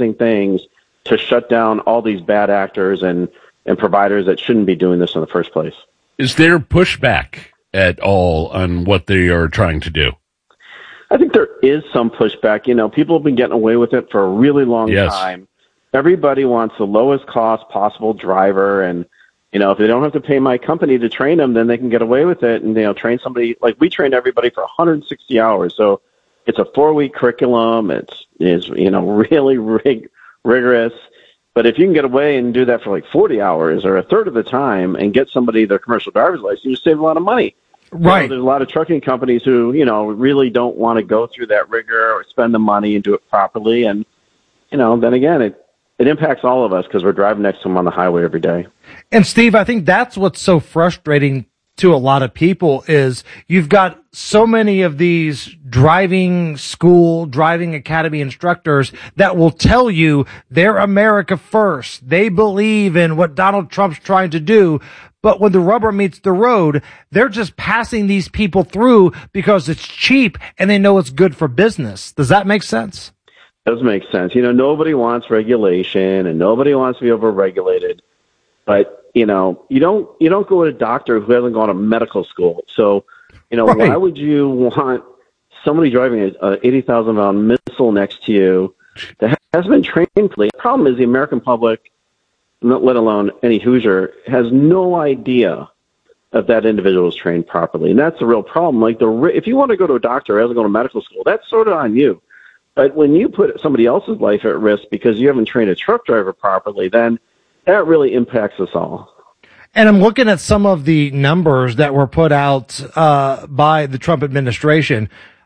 amazing things to shut down all these bad actors and providers that shouldn't be doing this in the first place. Is there pushback at all on what they are trying to do? I think there is some pushback. People have been getting away with it for a really long time. Everybody wants the lowest cost possible driver, and if they don't have to pay my company to train them, then they can get away with it and train somebody. Like, we train everybody for 160 hours, so it's a 4-week curriculum. It's really rigorous. But if you can get away and do that for like 40 hours or a third of the time and get somebody their commercial driver's license, you save a lot of money. Right. There's a lot of trucking companies who, really don't want to go through that rigor or spend the money and do it properly. And, then again, it impacts all of us because we're driving next to them on the highway every day. And Steve, I think that's what's so frustrating to a lot of people is you've got so many of these driving school, driving academy instructors that will tell you they're America first. They believe in what Donald Trump's trying to do. But when the rubber meets the road, they're just passing these people through because it's cheap and they know it's good for business. Does that make sense? It does make sense. Nobody wants regulation and nobody wants to be overregulated. But, you don't go to a doctor who hasn't gone to medical school. So, right. Why would you want somebody driving an 80,000-pound missile next to you that hasn't been trained? The problem is the American public, let alone any Hoosier, has no idea if that individual is trained properly. And that's the real problem. Like, if you want to go to a doctor who hasn't gone to medical school, that's sort of on you. But when you put somebody else's life at risk because you haven't trained a truck driver properly, then that really impacts us all. And I'm looking at some of the numbers that were put out by the Trump administration.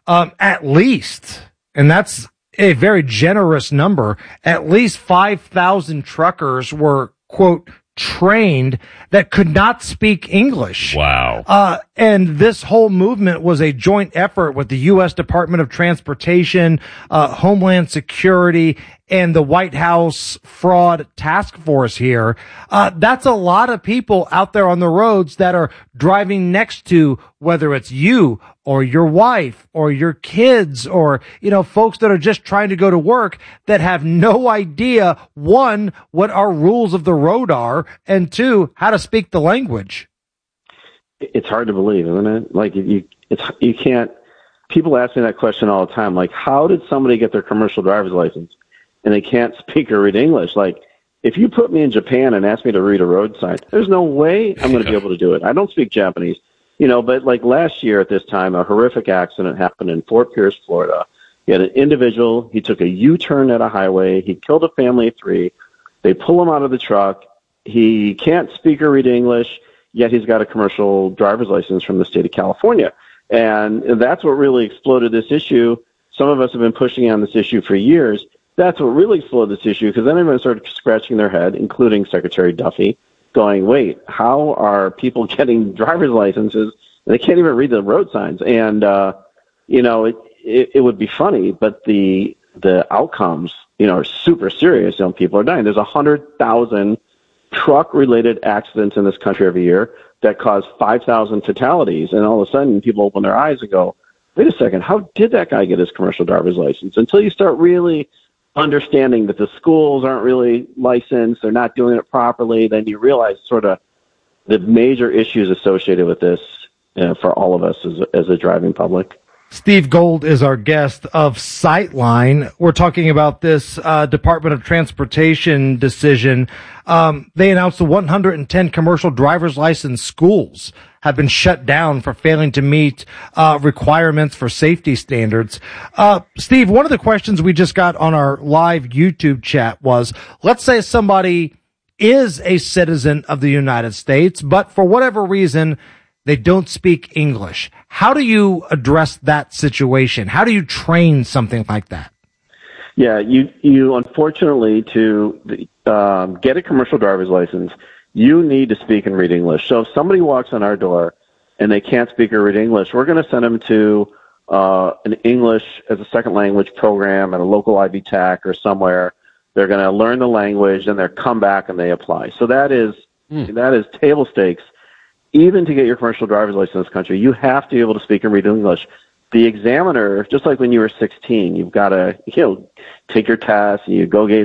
At least, and that's a very generous number, at least 5,000 truckers were, quote, trained that could not speak English. Wow. And this whole movement was a joint effort with the U.S. Department of Transportation, Homeland Security, and the White House Fraud Task Force here. That's a lot of people out there on the roads that are driving next to, whether it's you or your wife or your kids or, folks that are just trying to go to work that have no idea, one, what our rules of the road are, and two, how to speak the language. It's hard to believe, isn't it? Like, you can't. People ask me that question all the time. Like, how did somebody get their commercial driver's license and they can't speak or read English? Like, if you put me in Japan and ask me to read a road sign, there's no way I'm going to be able to do it. I don't speak Japanese, but like last year at this time, a horrific accident happened in Fort Pierce, Florida. You had an individual. He took a U-turn at a highway. He killed a family of 3. They pull him out of the truck. He can't speak or read English, yet he's got a commercial driver's license from the state of California. And that's what really exploded this issue. Some of us have been pushing on this issue for years. That's what really exploded this issue, because then everyone started scratching their head, including Secretary Duffy, going, wait, how are people getting driver's licenses? They can't even read the road signs. And, it would be funny, but the outcomes, are super serious. People are dying. There's 100,000 truck-related accidents in this country every year that cause 5,000 fatalities. And all of a sudden, people open their eyes and go, wait a second, how did that guy get his commercial driver's license? Until you start really understanding that the schools aren't really licensed, they're not doing it properly, then you realize sort of the major issues associated with this for all of us as a driving public. Steve Gold is our guest of Sightline. We're talking about this Department of Transportation decision. They announced the 110 commercial driver's license schools have been shut down for failing to meet requirements for safety standards. Steve, one of the questions we just got on our live YouTube chat was, let's say somebody is a citizen of the United States, but for whatever reason, they don't speak English. How do you address that situation? How do you train something like that? Yeah, you unfortunately, to get a commercial driver's license, you need to speak and read English. So if somebody walks on our door and they can't speak or read English, we're going to send them to an English as a second language program at a local Ivy Tech or somewhere. They're going to learn the language, and they come back and they apply. So that is table stakes. Even to get your commercial driver's license in this country, you have to be able to speak and read English. The examiner, just like when you were 16, you've got to, take your test, you go get